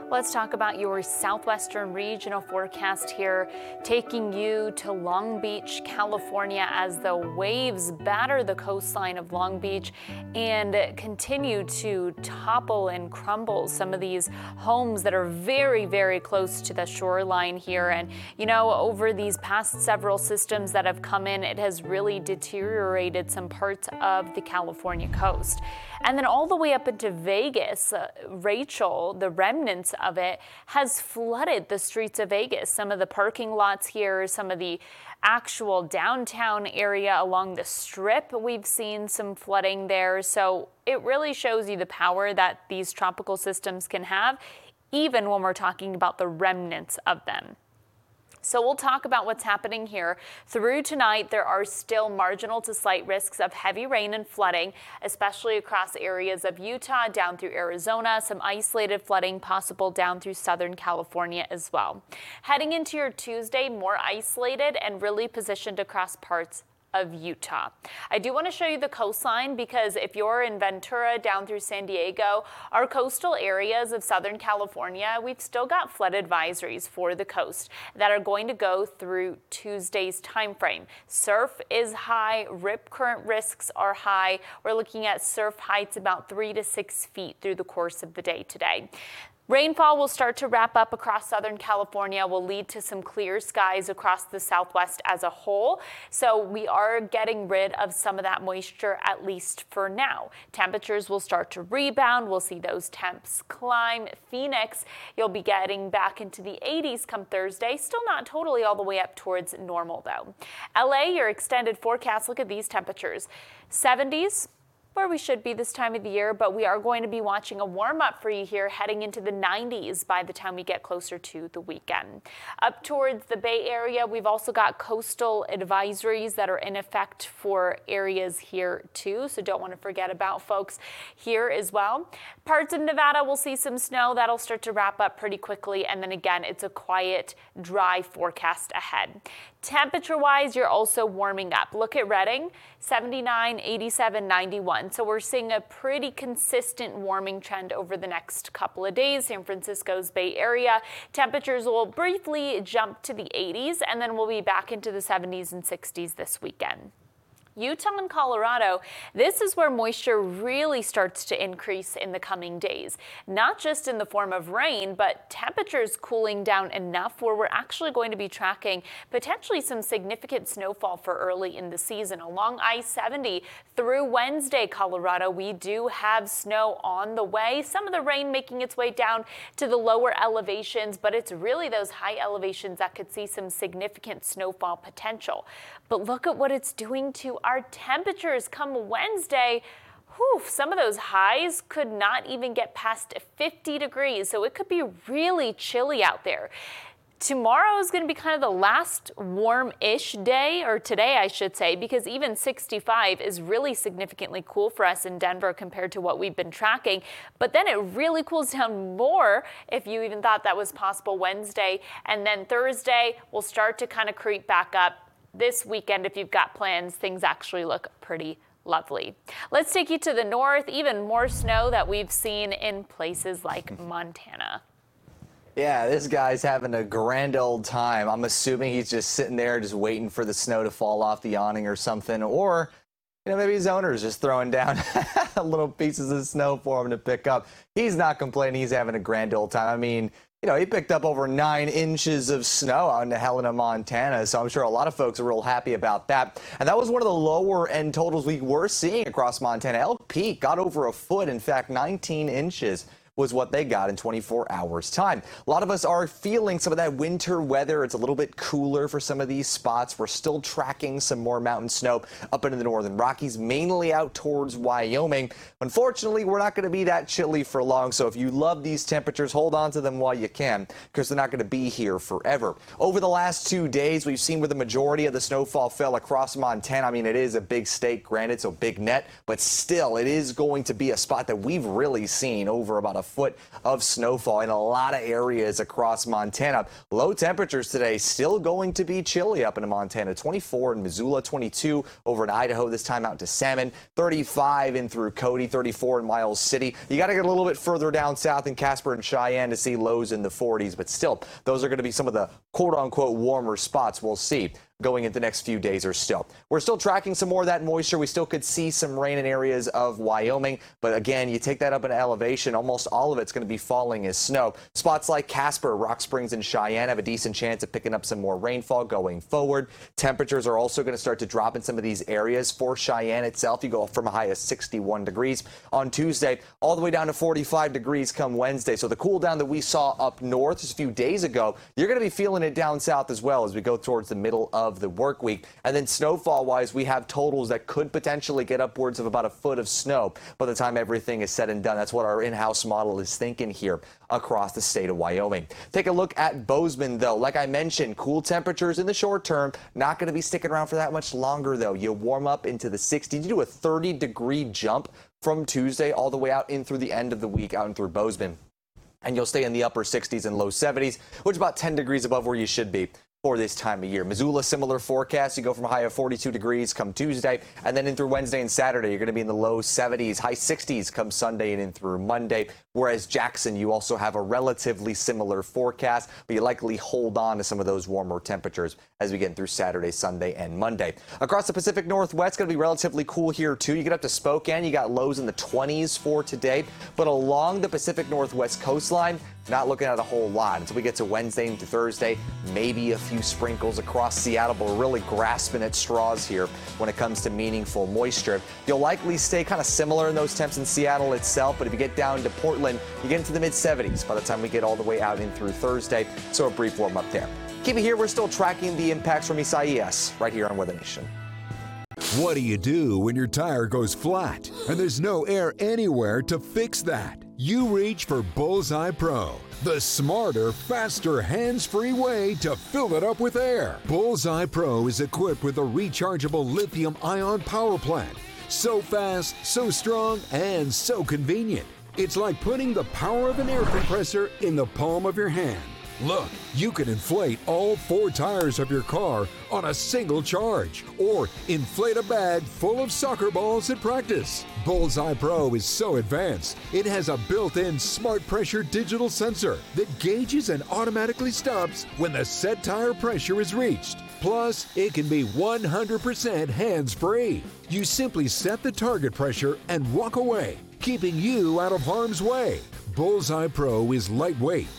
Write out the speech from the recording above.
Let's talk about your southwestern regional forecast here, taking you to Long Beach, California, as the waves batter the coastline of Long Beach and continue to topple and crumble some of these homes that are very, very close to the shoreline here. And, you know, over these past several systems that have come in, it has really deteriorated some parts of the California coast. And then all the way up into Vegas, Rachel, the remnants of it has flooded the streets of Vegas. Some of the parking lots here, some of the actual downtown area along the Strip, we've seen some flooding there. So it really shows you the power that these tropical systems can have, even when we're talking about the remnants of them. So we'll talk about what's happening here. Through tonight, there are still marginal to slight risks of heavy rain and flooding, especially across areas of Utah down through Arizona. Some isolated flooding possible down through Southern California as well. Heading into your Tuesday, more isolated and really positioned across parts of Utah. I do want to show you the coastline because if you're in Ventura down through San Diego, our coastal areas of Southern California, we've still got flood advisories for the coast that are going to go through Tuesday's time frame. Surf is high, rip current risks are high. We're looking at surf heights about 3 to 6 feet through the course of the day today. Rainfall will start to wrap up across Southern California, will lead to some clear skies across the Southwest as a whole. So we are getting rid of some of that moisture, at least for now. Temperatures will start to rebound. We'll see those temps climb. Phoenix, you'll be getting back into the 80s come Thursday. Still not totally all the way up towards normal though. LA, your extended forecast, look at these temperatures. 70s. Where we should be this time of the year, but we are going to be watching a warm up for you here heading into the 90s by the time we get closer to the weekend. Up towards the Bay Area, we've also got coastal advisories that are in effect for areas here too, so don't want to forget about folks here as well. Parts of Nevada will see some snow that'll start to wrap up pretty quickly, and then again, it's a quiet, dry forecast ahead. Temperature-wise, you're also warming up. Look at Redding, 79, 87, 91. So we're seeing a pretty consistent warming trend over the next couple of days. San Francisco's Bay Area, temperatures will briefly jump to the 80s, and then we'll be back into the 70s and 60s this weekend. Utah and Colorado, this is where moisture really starts to increase in the coming days, not just in the form of rain, but temperatures cooling down enough where we're actually going to be tracking potentially some significant snowfall for early in the season. Along I-70 through Wednesday, Colorado, we do have snow on the way. Some of the rain making its way down to the lower elevations, but it's really those high elevations that could see some significant snowfall potential. But look at what it's doing to our temperatures come Wednesday. Whew, some of those highs could not even get past 50 degrees, so it could be really chilly out there. Tomorrow is going to be kind of the last warm-ish day, or today I should say, because even 65 is really significantly cool for us in Denver compared to what we've been tracking. But then it really cools down more if you even thought that was possible Wednesday. And then Thursday will start to kind of creep back up. This weekend, if you've got plans, things actually look pretty lovely. Let's take you to the north, even more snow that we've seen in places like Montana. Yeah, this guy's having a grand old time. I'm assuming he's just sitting there just waiting for the snow to fall off the awning or something. Or, you know, maybe his owner's just throwing down little pieces of snow for him to pick up. He's not complaining. He's having a grand old time. I mean, you know, he picked up over 9 inches of snow out in Helena, Montana, so I'm sure a lot of folks are real happy about that. And that was one of the lower end totals we were seeing across Montana. Elk Peak got over a foot, in fact, 19 inches. Was what they got in 24 hours time. A lot of us are feeling some of that winter weather. It's a little bit cooler for some of these spots. We're still tracking some more mountain snow up into the northern Rockies, mainly out towards Wyoming. Unfortunately, we're not going to be that chilly for long. So if you love these temperatures, hold on to them while you can, because they're not going to be here forever. Over the last 2 days, we've seen where the majority of the snowfall fell across Montana. I mean, it is a big state, granted, so big net, but still, it is going to be a spot that we've really seen over about a foot of snowfall in a lot of areas across Montana. Low temperatures today, still going to be chilly up in Montana. 24 in Missoula, 22 over in Idaho, this time out to Salmon, 35 in through Cody, 34 in Miles City. You got to get a little bit further down south in Casper and Cheyenne to see lows in the 40s, but still, those are going to be some of the quote-unquote warmer spots we'll see going into the next few days or so. We're still tracking some more of that moisture. We still could see some rain in areas of Wyoming, but again, you take that up in elevation, almost all of it's going to be falling as snow. Spots like Casper, Rock Springs, and Cheyenne have a decent chance of picking up some more rainfall going forward. Temperatures are also going to start to drop in some of these areas. For Cheyenne itself, you go from a high of 61 degrees on Tuesday all the way down to 45 degrees come Wednesday. So the cool down that we saw up north just a few days ago, you're going to be feeling it down south as well as we go towards the middle of the work week. And then snowfall wise, we have totals that could potentially get upwards of about a foot of snow by the time everything is said and done. That's what our in-house model is thinking here across the state of Wyoming. Take a look at Bozeman, though. Like I mentioned, cool temperatures in the short term, not going to be sticking around for that much longer, though. You warm up into the 60s. You do a 30-degree jump from Tuesday all the way out in through the end of the week out and through Bozeman. And you'll stay in the upper 60s and low 70s, which is about 10 degrees above where you should be for this time of year. Missoula, similar forecast. You go from a high of 42 degrees come Tuesday, and then in through Wednesday and Saturday, you're going to be in the low 70s, high 60s come Sunday and in through Monday. Whereas Jackson, you also have a relatively similar forecast, but you likely hold on to some of those warmer temperatures as we get through Saturday, Sunday, and Monday. Across the Pacific Northwest, it's going to be relatively cool here, too. You get up to Spokane, you got lows in the 20s for today, but along the Pacific Northwest coastline, not looking at a whole lot until we get to Wednesday into Thursday. Maybe a few sprinkles across Seattle, but we're really grasping at straws here when it comes to meaningful moisture. You'll likely stay kind of similar in those temps in Seattle itself, but if you get down to Portland, you get into the mid-70s by the time we get all the way out in through Thursday. So a brief warm up there. Keep it here. We're still tracking the impacts from Isaias right here on Weather Nation. What do you do when your tire goes flat and there's no air anywhere to fix that? You reach for Bullseye Pro, the smarter, faster, hands-free way to fill it up with air. Bullseye Pro is equipped with a rechargeable lithium-ion power plant. So fast, so strong, and so convenient. It's like putting the power of an air compressor in the palm of your hand. Look, you can inflate all 4 tires of your car on a single charge, or inflate a bag full of soccer balls at practice. Bullseye Pro is so advanced, it has a built-in smart pressure digital sensor that gauges and automatically stops when the set tire pressure is reached. Plus, it can be 100% hands-free. You simply set the target pressure and walk away, keeping you out of harm's way. Bullseye Pro is lightweight,